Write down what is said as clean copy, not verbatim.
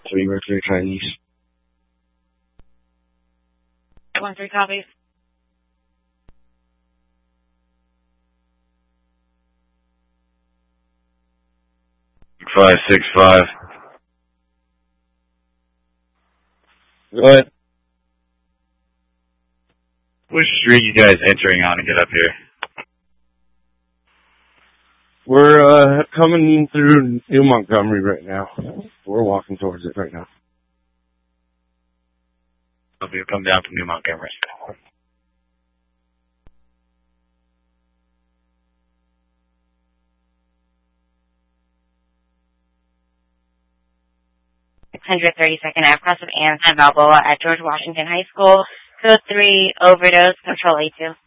3 Mercury Chinese. 1-3 copies. 565. Go ahead. Which street you guys entering on to get up here? We're coming through New Montgomery right now. We're walking towards it right now. Hope you come down from New Montgomery. Hundred 32nd Ave, cross of Anaheim Balboa at George Washington High School. Code 3, overdose, control A2.